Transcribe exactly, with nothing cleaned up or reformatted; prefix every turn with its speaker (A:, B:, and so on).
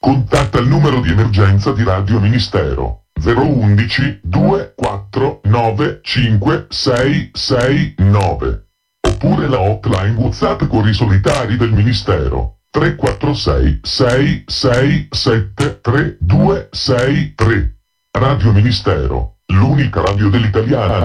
A: contatta il numero di emergenza di Radio Ministero zero uno uno due quattro nove cinque sei sei nove oppure la hotline WhatsApp Cori Solitari del Ministero tre quattro sei sei sei sette tre due sei tre. Radio Ministero, l'unica radio dell'italiana.